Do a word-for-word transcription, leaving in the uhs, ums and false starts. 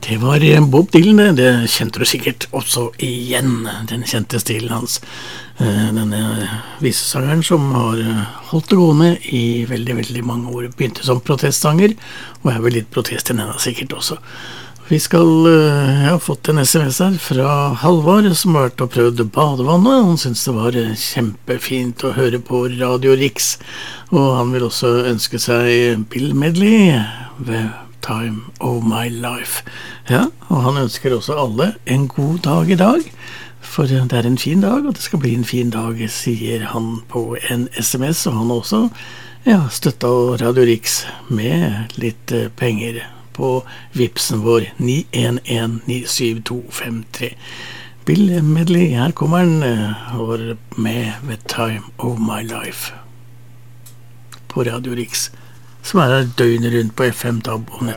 Det var Bob Dylan, det kjente du sikkert også igjen, den kjente stilen hans. Denne visesangeren som har holdt det gående i veldig, veldig mange år. Begynte som protestsanger, og er vel litt protest i denne sikkert også. Vi skal, jeg har fått en sms her fra Halvard, som har vært og prøvd badevannet. Han synes det var kjempefint å høre på Radio Riks, og han vil også ønske seg Bill Medley ved Time of My Life. Ja, og han ønsker også alle en god dag i dag, for det er en fin dag, og det skal bli en fin dag, sier han på en sms, og han også ja, støttet Radio Riks med litt penger på Vipsen vår ni en en ni syv to fem tre. Bill Medley, her kommer han, og med ved Time of My Life på Radio Riks, som er her døgnet rundt på F M D A B og nett.